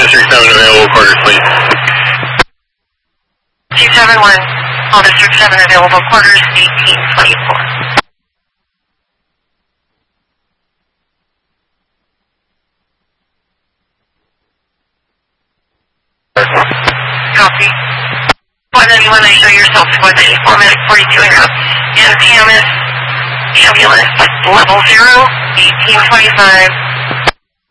District 7 available quarters, please. 271, all District 7 available quarters, 1824. Copy. Squad 91, I show yourself, Squad 94, minute 42 and up. And PMS ambulance, level 0, 1825.